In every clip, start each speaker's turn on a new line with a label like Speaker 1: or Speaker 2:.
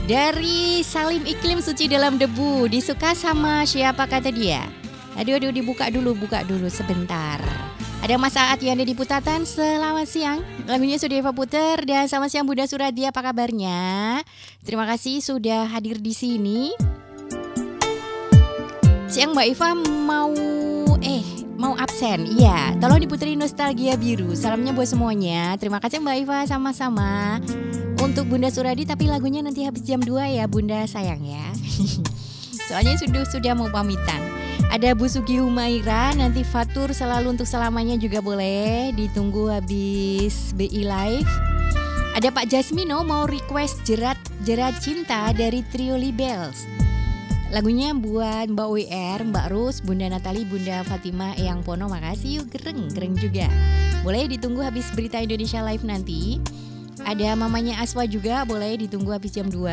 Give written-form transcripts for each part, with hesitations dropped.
Speaker 1: Dari Salim Iklim Suci Dalam Debu, disuka sama siapa kata dia? Aduh dibuka dulu sebentar. Ada Mas Aat yang ada di Putatan, selamat siang. Lagunya sudah Eva puter dan selamat siang Bunda Suradi, apa kabarnya? Terima kasih sudah hadir di sini. Siang Mbak Eva mau absen. Iya, tolong diputerin Nostalgia Biru. Salamnya buat semuanya. Terima kasih Mbak Eva, sama-sama. Untuk Bunda Suradi, tapi lagunya nanti habis jam 2 ya Bunda, sayang ya. Soalnya sudah mau pamitan. Ada Bu Sugi Humaira, nanti Fatur selalu untuk selamanya juga boleh. Ditunggu habis BI Live. Ada Pak Jasmino mau request jerat cinta dari Trio Libels. Lagunya buat Mbak WR, Mbak Rus, Bunda Natali, Bunda Fatima, Eyang Pono, makasih yuk, gereng juga. Boleh ditunggu habis berita Indonesia Live nanti. Ada mamanya Aswa juga, boleh ditunggu habis jam 2.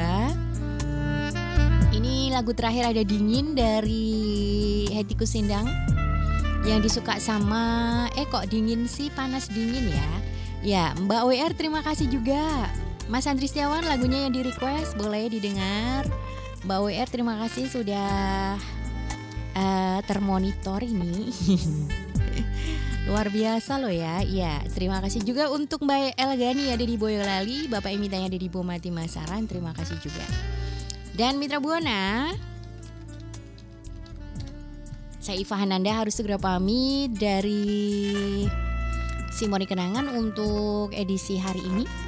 Speaker 1: Ini lagu terakhir ada Dingin dari Hetiku Sindang. Yang disuka sama, kok dingin sih, panas dingin ya. Ya, Mbak WR terima kasih juga. Mas Andri Setiawan lagunya yang di request, boleh didengar. Mbak WR terima kasih sudah termonitor ini. Luar biasa loh ya. Iya, terima kasih juga untuk Mbak Elgani ada di Boyolali, Bapak Emitanya ada di Bomati Masaran, terima kasih juga. Dan Mitra Buana, saya Iva Hananda harus segera pamit dari Simoni Kenangan untuk edisi hari ini.